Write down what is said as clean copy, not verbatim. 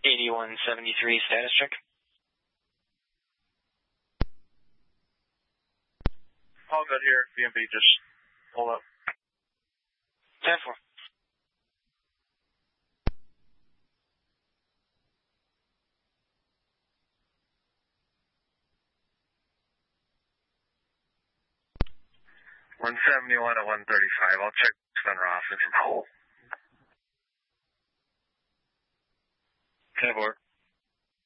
8173, status check. All good here. BMP, just pull up. 10-4. One 71 at 135. I'll check center office from hole. 10-4.